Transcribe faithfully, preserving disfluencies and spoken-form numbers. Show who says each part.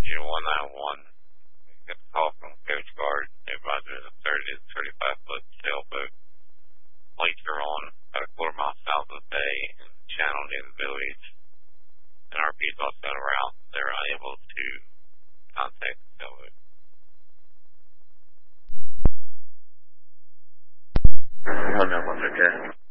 Speaker 1: Avenue one ninety-one. Got a call from Coast Guard. Advisor is a thirty to thirty-five foot sailboat. Lights are on about a quarter mile south of the bay and channel near the village. And R P is also en route. They're unable to contact the sailboat.
Speaker 2: one nine one, okay.